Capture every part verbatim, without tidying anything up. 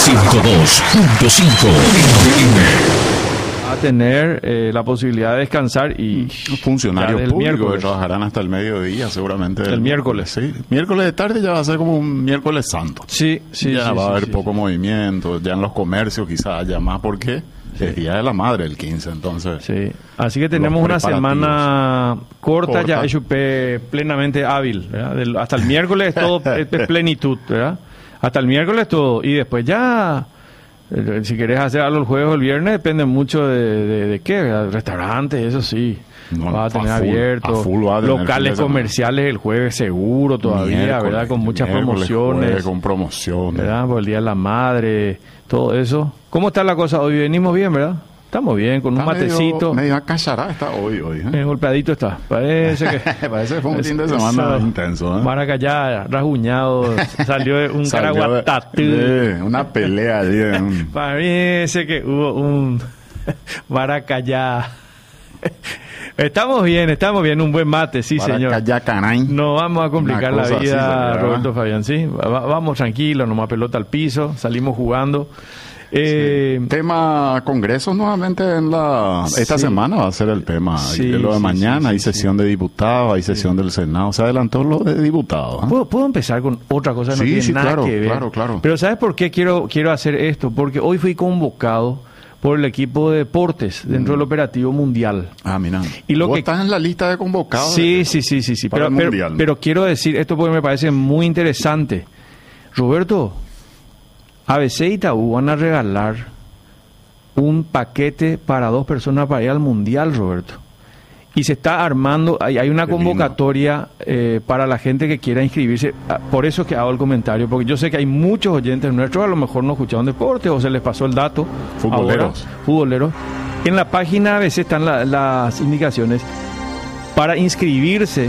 ciento dos punto cinco a tener eh, la posibilidad de descansar y funcionarios ya del públicos que miércoles. trabajarán hasta el mediodía seguramente El miércoles. Sí, miércoles de tarde ya va a ser como un miércoles santo. Sí, sí, ya sí, va a sí, haber sí, poco sí. movimiento, ya en los comercios quizás haya más porque es Día de la Madre el quince, entonces Sí, así que tenemos los una preparativos. semana corta, Corta. ya hecho pe- plenamente hábil, ¿verdad? Del- hasta el miércoles todo es es plenitud, ¿verdad? Hasta el miércoles todo, y después ya, eh, si querés hacer algo el jueves o el viernes, depende mucho de, de, de qué, ¿verdad? Restaurantes, eso sí, No, va a tener a full, abierto, a full va a tener fin locales de semana. comerciales el jueves seguro todavía, miércoles, ¿verdad? Con muchas miércoles, promociones. jueves, con promociones. ¿Verdad? Por el Día de la Madre, todo eso. ¿Cómo está la cosa hoy? Venimos bien, ¿verdad? Estamos bien, con un Está medio- matecito. Medio acachará está hoy, hoy. ¿eh? Bien golpeadito está. Parece que... Parece que fue un fin de semana Eso, intenso. ¿eh? Maracayá, rasguñado, salió de un Salió de- caraguatatú. de una pelea allí. de un- Parece que hubo un Maracayá. Estamos bien, estamos bien, un buen mate, sí, señor. Maracayá, canay. No vamos a complicar Una la cosa así vida, sería, ¿verdad? Roberto Fabián, sí. Va- vamos tranquilos, nomás pelota al piso, salimos jugando. Eh, Tema congresos nuevamente en la esta Sí. semana va a ser el tema. Sí, Y de lo de sí, mañana sí, hay sí, sesión de diputados, hay sesión del Senado. Se adelantó lo de diputados. ¿eh? ¿Puedo, puedo empezar con otra cosa que no Sí, tiene sí, nada claro, que ver? claro, claro. Pero ¿sabes por qué quiero, quiero hacer esto? Porque hoy fui convocado por el equipo de deportes dentro del operativo mundial. Ah, mira. Y lo Vos que- estás en la lista de convocados. Sí, de- sí, sí, sí, sí. para Pero, el pero, Mundial. pero quiero decir esto porque me parece muy interesante. Roberto, A B C y Itaú van a regalar un paquete para dos personas para ir al Mundial, Roberto. Y se está armando, hay, hay una Qué lindo. convocatoria eh, para la gente que quiera inscribirse. Ah, Por eso es que hago el comentario, porque yo sé que hay muchos oyentes nuestros, a lo mejor no escucharon deporte o se les pasó el dato. Futboleros. Ahora, futboleros. En la página A B C están la- las indicaciones para inscribirse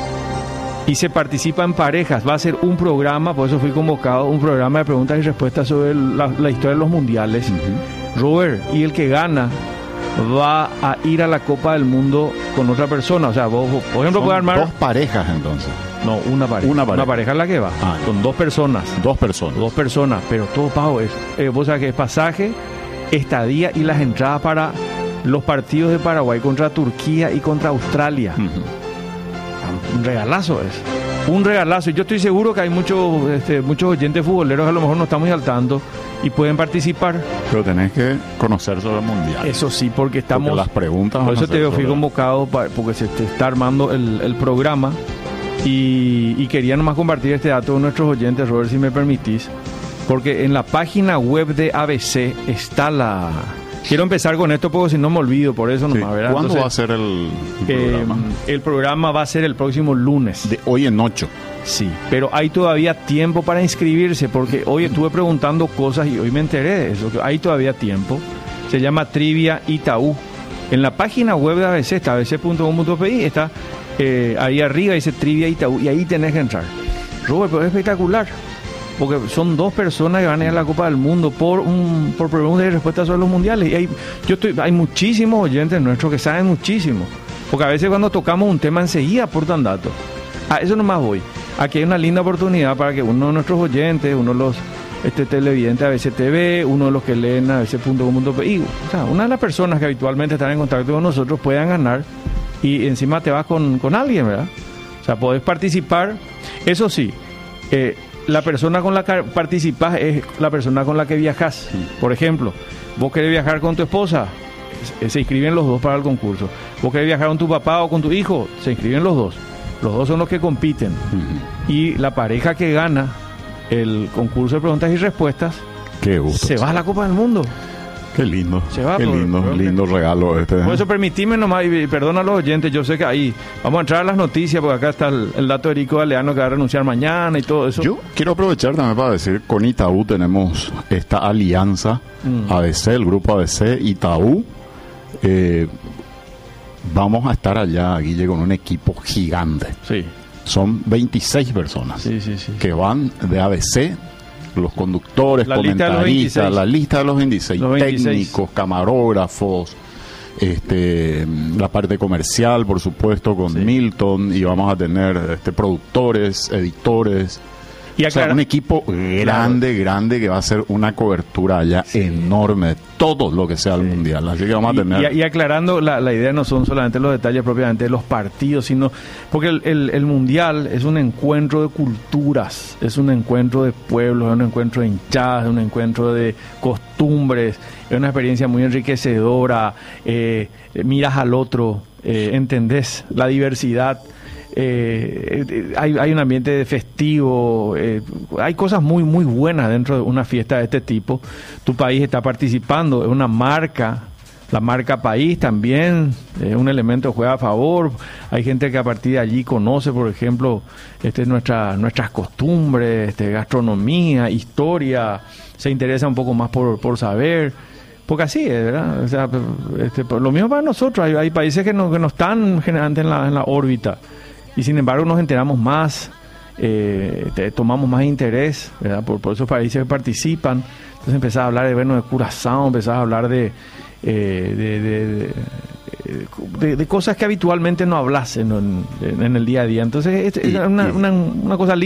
y se participa en parejas. Va a ser un programa, por eso fui convocado, un programa de preguntas y respuestas sobre la, la historia de los mundiales. Robert, y el que gana va a ir a la Copa del Mundo con otra persona. O sea, vos, por ejemplo, Son puede armar... dos parejas entonces. No, una pareja. Una pareja. es la que va. Ah, con dos personas. Dos personas. Dos personas, pero todo pago es. Eh, vos sabés que es pasaje, estadía y las entradas para los partidos de Paraguay contra Turquía y contra Australia. Ujú. Un regalazo es. Un regalazo. Y yo estoy seguro que hay muchos, este, muchos oyentes futboleros, a lo mejor no están muy al tanto y pueden participar. Pero tenés que conocer sobre el mundial. Eso sí, porque estamos. Porque las preguntas Por van a eso ser te digo, fui sobre- convocado pa- porque se te está armando el, el programa y, y quería nomás compartir este dato con nuestros oyentes, Robert, si me permitís, porque en la página web de A B C está la... Quiero empezar con esto porque si no me olvido, por eso Sí. nomás, ¿verdad? ¿Cuándo Entonces, va a ser el, el eh, programa? el programa va a ser el próximo lunes. De hoy en ocho. Sí, pero hay todavía tiempo para inscribirse porque hoy estuve preguntando cosas y hoy me enteré de eso, que hay todavía tiempo. Se llama Trivia Itaú. En la página web de A B C, está a b c punto com punto p i, está eh, ahí arriba dice Trivia Itaú y ahí tenés que entrar. Robert, pero es espectacular. Porque son dos personas que van a ir a la Copa del Mundo por un por preguntas y respuestas sobre los mundiales. Y hay, yo estoy, hay muchísimos oyentes nuestros que saben muchísimo. Porque a veces cuando tocamos un tema enseguida aportan datos. A eso nomás voy. Aquí hay una linda oportunidad para que uno de nuestros oyentes, uno de los este, televidentes de A B C T V, uno de los que leen a b c punto com punto p i, o sea, una de las personas que habitualmente están en contacto con nosotros puedan ganar y encima te vas con, con alguien, ¿verdad? O sea, podés participar. Eso sí, eh, la persona con la que participas es la persona con la que viajas. Por ejemplo, vos querés viajar con tu esposa, se- se inscriben los dos para el concurso. Vos querés viajar con tu papá o con tu hijo, se inscriben los dos. Los dos son los que compiten. Y la pareja que gana el concurso de preguntas y respuestas Qué gusto. se va a la Copa del Mundo. Qué lindo. Se va Qué por- lindo, por- lindo regalo este. ¿eh? Por eso permitime nomás, y perdona a los oyentes, yo sé que ahí vamos a entrar a las noticias, porque acá está el, el dato de Erico Galeano que va a renunciar mañana y todo eso. Yo quiero aprovechar también para decir, con Itaú tenemos esta alianza, Mm. A B C, el grupo A B C, Itaú. Eh, vamos a estar allá, Guille, con un equipo gigante. Sí, Son veintiséis personas sí, sí, sí. que van de A B C, los conductores, La lista de los comentaristas, veintiséis. la lista de los veintiséis, Los veintiséis. técnicos, camarógrafos, este, la parte comercial, por supuesto, con Sí. Milton, y vamos a tener este, productores, editores, Y o sea, un equipo grande, claro. grande, que va a hacer una cobertura allá sí. enorme de todo lo que sea el sí. Mundial. Así que vamos a tener... Y, y, y aclarando, la, la idea no son solamente los detalles propiamente de los partidos, sino... Porque el, el, el Mundial es un encuentro de culturas, es un encuentro de pueblos, es un encuentro de hinchadas, es un encuentro de costumbres, es una experiencia muy enriquecedora, eh, miras al otro, eh, entendés la diversidad. Eh, hay, hay un ambiente festivo, eh, hay cosas muy muy buenas dentro de una fiesta de este tipo. Tu país está participando, es una marca, la marca país también es un elemento que juega a favor. Hay gente que a partir de allí conoce, por ejemplo, este, nuestra, nuestras costumbres, este, gastronomía, historia, se interesa un poco más por, por saber. Porque así es, ¿verdad? O sea, este, lo mismo para nosotros. Hay, hay países que no, que no están generalmente en la, en la órbita. Y sin embargo nos enteramos más, eh, te, tomamos más interés, ¿verdad? Por, por esos países que participan. Entonces empezás a hablar de, bueno, de Curazao, empezás a hablar de, eh, de, de, de, de, de cosas que habitualmente no hablas en, en, en el día a día. Entonces es, es una, una, una cosa linda.